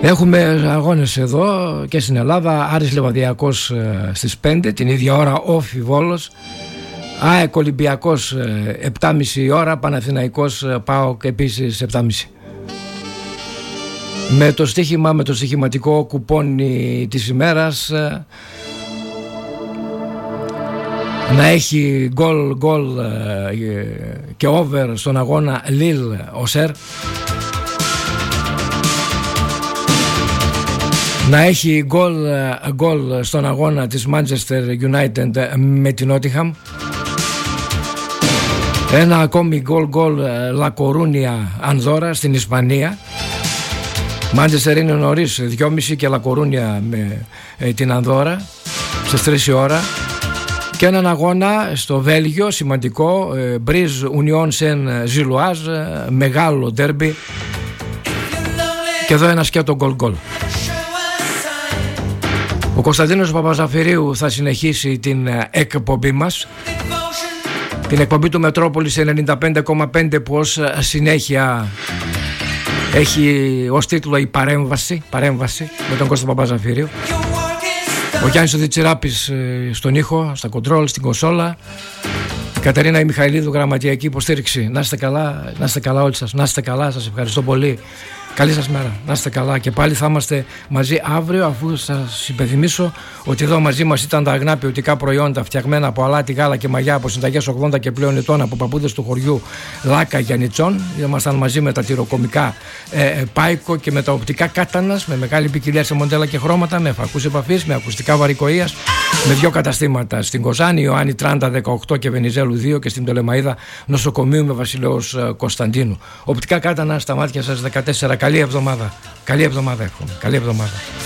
Έχουμε αγώνες εδώ και στην Ελλάδα. Άρης Λεβαδιακός στις 5, την ίδια ώρα Όφη Βόλος, ΑΕΚ Ολυμπιακός 7.30 ώρα, Παναθηναϊκός ΠΑΟΚ επίσης 7.30. Με το στοιχηματικό κουπόνι της ημέρας να έχει γκολ και over στον αγώνα Λίλ Οσέρ, να έχει γκολ στον αγώνα της Manchester United με την Nottingham, ένα ακόμη γκολ La Coruña Ανδόρα στην Ισπανία. Manchester είναι νωρίς 2.30 και La Coruña με την Ανδόρα στις 3 η ώρα. Και έναν αγώνα στο Βέλγιο σημαντικό, Μπριζ Union Saint-Gilloise, μεγάλο ντέρμπι, και εδώ ένα σκέτο γκολ. Ο Κωνσταντίνος Παπαζαφυρίου θα συνεχίσει την εκπομπή μας, την εκπομπή του Μετρόπολης 95,5, που ως συνέχεια έχει ως τίτλο η παρέμβαση με τον Κώστα Παπαζαφυρίου. Ο Γιάννης ο Διτσιράπης στον ήχο, στα κοντρόλ, στην κονσόλα. Η Κατερίνα η Μιχαηλίδου, γραμματιακή υποστήριξη. Να είστε καλά όλοι σας, να είστε καλά, σας ευχαριστώ πολύ. Καλή σας μέρα, να είστε καλά, και πάλι θα είμαστε μαζί αύριο, αφού σας υπενθυμίσω ότι εδώ μαζί μας ήταν τα αγνά ποιοτικά προϊόντα φτιαγμένα από αλάτι, γάλα και μαγιά, από συνταγές 80 και πλέον ετών, από παππούδες του χωριού Λάκα Γιαννιτσών. Ήμασταν μαζί με τα τυροκομικά Πάικο και με τα οπτικά Κάτανας, με μεγάλη ποικιλία σε μοντέλα και χρώματα, με φακούς επαφής, με ακουστικά βαρικοΐας, με 2 καταστήματα στην Κοζάνη, Ιωάννη Τράντα 18 και Βενιζέλου 2, και στην Πτολεμαΐδα νοσοκομείου με Βασιλέως Κωνσταντίνου. Οπτικά Κάτανα στα μάτια σας 14. Καλή εβδομάδα εύχομαι. Καλή εβδομάδα.